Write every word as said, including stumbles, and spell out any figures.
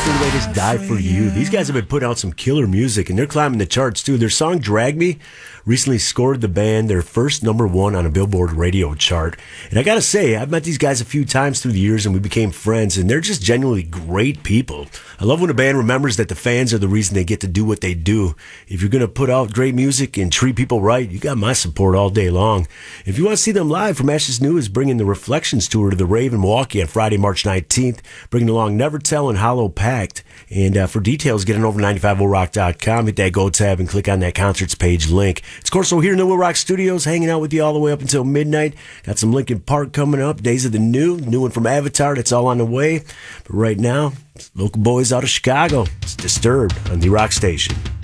to the latest Die For You. These guys have been putting out some killer music, and they're climbing the charts, too. Their song, Drag Me, recently scored the band their first number one on a Billboard radio chart. And I gotta say, I've met these guys a few times through the years, and we became friends, and they're just genuinely great people. I love when a band remembers that the fans are the reason they get to do what they do. If you're gonna put out great music and treat people right, you got my support all day long. If you want to see them live, From Ashes New is bringing the Reflections Tour to the Rave in Milwaukee on Friday, March nineteenth, bringing along Never Tell and Hollow Pact. And uh, for details, get on over nine five oh rock dot com, hit that Go tab, and click on that concerts page link. It's Corso here in the Will Rock Studios, hanging out with you all the way up until midnight. Got some Linkin Park coming up, Days of the New, new one from Avatar, that's all on the way. But right now, local boys out of Chicago. It's Disturbed on the Rock Station.